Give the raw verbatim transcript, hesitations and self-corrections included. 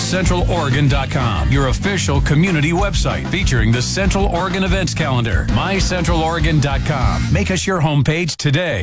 central oregon dot com, your official community website featuring the Central Oregon events calendar. my central oregon dot com. Make us your homepage today.